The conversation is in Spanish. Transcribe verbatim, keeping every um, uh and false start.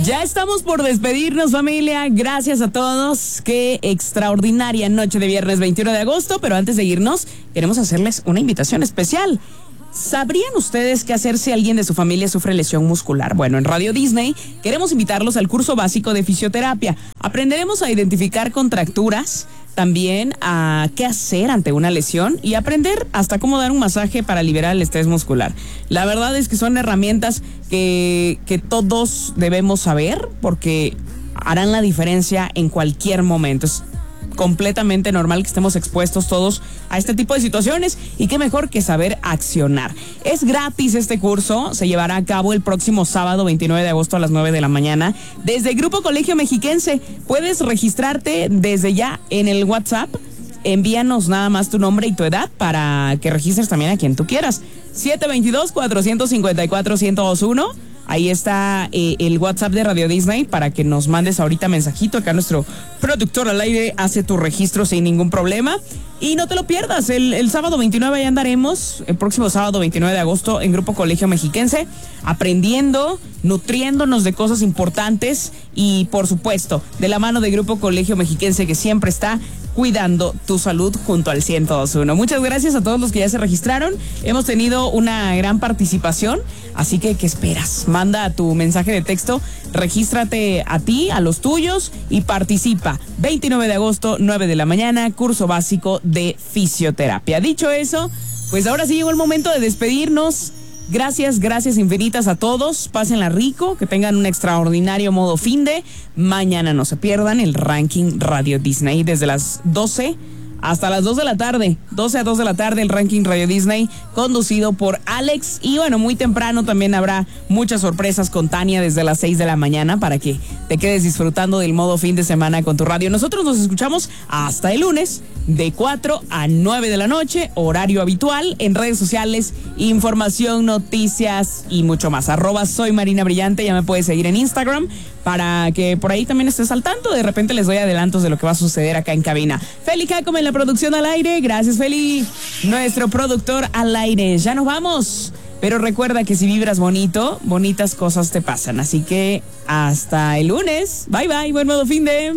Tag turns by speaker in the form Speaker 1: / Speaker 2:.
Speaker 1: Ya estamos por despedirnos, familia. Gracias a todos. Qué extraordinaria noche de viernes veintiuno de agosto. Pero antes de irnos, queremos hacerles una invitación especial. ¿Sabrían ustedes qué hacer si alguien de su familia sufre lesión muscular? Bueno, en Radio Disney queremos invitarlos al curso básico de fisioterapia. Aprenderemos a identificar contracturas, también a qué hacer ante una lesión y aprender hasta cómo dar un masaje para liberar el estrés muscular. La verdad es que son herramientas que, que todos debemos saber porque harán la diferencia en cualquier momento. Es completamente normal que estemos expuestos todos a este tipo de situaciones y qué mejor que saber accionar. Es gratis este curso, se llevará a cabo el próximo sábado veintinueve de agosto a las nueve de la mañana desde el Grupo Colegio Mexiquense. Puedes registrarte desde ya en el WhatsApp. Envíanos nada más tu nombre y tu edad para que registres también a quien tú quieras. siete dos dos, cuatro cinco cuatro, uno cero dos uno. Ahí está eh, el WhatsApp de Radio Disney para que nos mandes ahorita mensajito. Acá nuestro productor al aire hace tu registro sin ningún problema. Y no te lo pierdas, el, el sábado veintinueve ya andaremos, el próximo sábado veintinueve de agosto en Grupo Colegio Mexiquense, aprendiendo, nutriéndonos de cosas importantes y por supuesto, de la mano de Grupo Colegio Mexiquense que siempre está cuidando tu salud junto al ciento dos punto uno. Muchas gracias a todos los que ya se registraron. Hemos tenido una gran participación, así que ¿qué esperas? Manda tu mensaje de texto, regístrate a ti, a los tuyos y participa. veintinueve de agosto, nueve de la mañana, curso básico de fisioterapia. Dicho eso, pues ahora sí llegó el momento de despedirnos. Gracias, gracias infinitas a todos. Pásenla rico, que tengan un extraordinario modo finde. Mañana no se pierdan el ranking Radio Disney desde las doce hasta las dos de la tarde. doce a dos de la tarde el ranking Radio Disney conducido por Alex. Y bueno, muy temprano también habrá muchas sorpresas con Tania desde las seis de la mañana para que te quedes disfrutando del modo fin de semana con tu radio. Nosotros nos escuchamos hasta el lunes de cuatro a nueve de la noche, horario habitual, en redes sociales, información, noticias y mucho más. Arroba soy Marina Brillante, ya me puedes seguir en Instagram para que por ahí también estés al tanto. De repente les doy adelantos de lo que va a suceder acá en cabina. Feli Jacome en la producción al aire. Gracias, Feli, nuestro productor al aire. Ya nos vamos. Pero recuerda que si vibras bonito, bonitas cosas te pasan. Así que hasta el lunes. Bye, bye. Buen modo fin de...